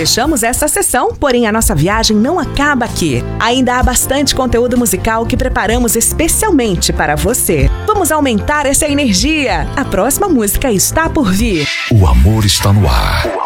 Fechamos essa sessão, porém a nossa viagem não acaba aqui. Ainda há bastante conteúdo musical que preparamos especialmente para você. Vamos aumentar essa energia. A próxima música está por vir. O amor está no ar.